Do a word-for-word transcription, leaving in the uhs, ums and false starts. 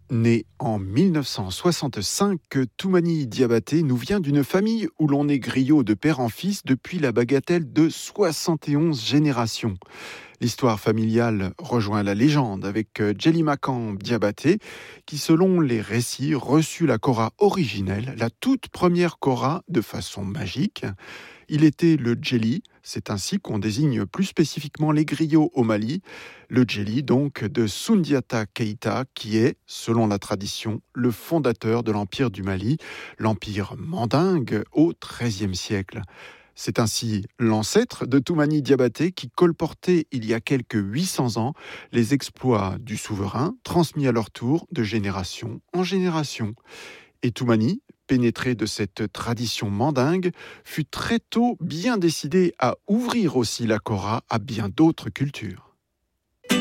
Né en mille neuf cent soixante-cinq, Toumani Diabaté nous vient d'une famille où l'on est griot de père en fils depuis la bagatelle de soixante et onze générations. L'histoire familiale rejoint la légende avec Djelimakan Diabaté, qui selon les récits reçut la kora originelle, la toute première kora de façon magique. Il était le Djeli, c'est ainsi qu'on désigne plus spécifiquement les griots au Mali, le Djeli donc de Soundiata Keïta, qui est, selon la tradition, le fondateur de l'Empire du Mali, l'Empire mandingue au treizième siècle. C'est ainsi l'ancêtre de Toumani Diabaté qui colportait il y a quelques huit cents ans les exploits du souverain, transmis à leur tour de génération en génération. Et Toumani, pénétré de cette tradition mandingue, fut très tôt bien décidé à ouvrir aussi la kora à bien d'autres cultures.